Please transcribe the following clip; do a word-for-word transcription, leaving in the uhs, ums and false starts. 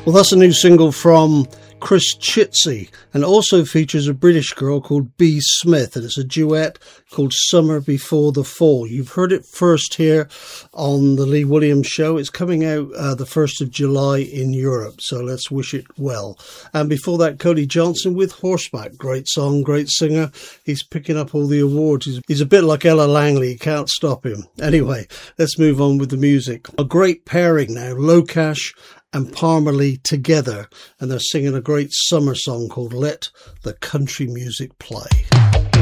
Well, that's a new single from Chris Chitsey, and also features a British girl called B. Smith, and it's a duet called Summer Before the Fall. You've heard it first here on the Lee Williams Show. It's coming out uh, the first of July in Europe, so let's wish it well. And before that, Cody Johnson with Horseback. Great song, great singer. He's picking up all the awards. He's, he's a bit like Ella Langley. You can't stop him. Anyway, let's move on with the music. A great pairing now, Locash and Parmalee together, and they're singing a great summer song called Let the Country Music Play.